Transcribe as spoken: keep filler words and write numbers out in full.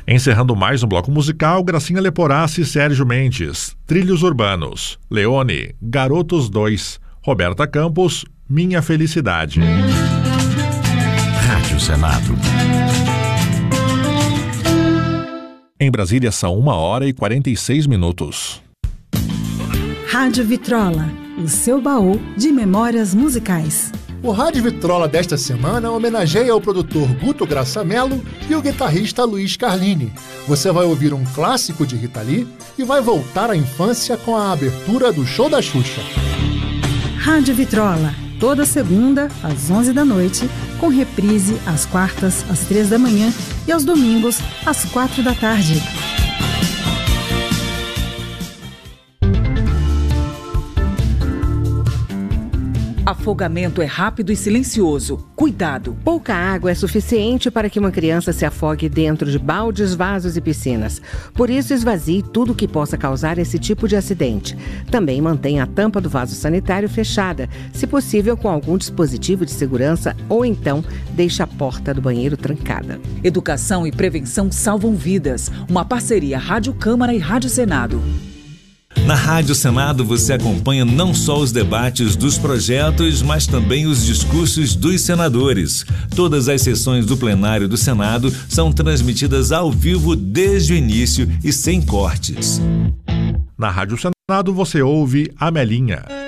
Encerrando mais um bloco musical, Gracinha Leporassi e Sérgio Mendes, Trilhos Urbanos, Leone, Garotos dois, Roberta Campos, Minha Felicidade. Rádio Senado. Em Brasília são uma hora e quarenta e seis minutos. Rádio Vitrola, o seu baú de memórias musicais. O Rádio Vitrola desta semana homenageia o produtor Guto Graçamelo e o guitarrista Luiz Carlini. Você vai ouvir um clássico de Rita Lee e vai voltar à infância com a abertura do show da Xuxa. Rádio Vitrola, toda segunda às onze da noite, com reprise às quartas às três da manhã e aos domingos às quatro da tarde. Afogamento é rápido e silencioso. Cuidado! Pouca água é suficiente para que uma criança se afogue dentro de baldes, vasos e piscinas. Por isso, esvazie tudo que possa causar esse tipo de acidente. Também mantenha a tampa do vaso sanitário fechada, se possível com algum dispositivo de segurança, ou então deixe a porta do banheiro trancada. Educação e prevenção salvam vidas. Uma parceria Rádio Câmara e Rádio Senado. Na Rádio Senado você acompanha não só os debates dos projetos, mas também os discursos dos senadores. Todas as sessões do plenário do Senado são transmitidas ao vivo desde o início e sem cortes. Na Rádio Senado você ouve Amelinha.